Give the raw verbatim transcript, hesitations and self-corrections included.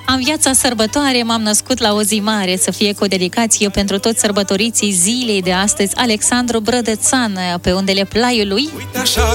Am viața sărbătoare, m-am născut la o zi mare. Să fie cu o dedicație pentru toți sărbătoriții zilei de astăzi. Alexandru Brădățan, pe undele Plaiului. Uite așa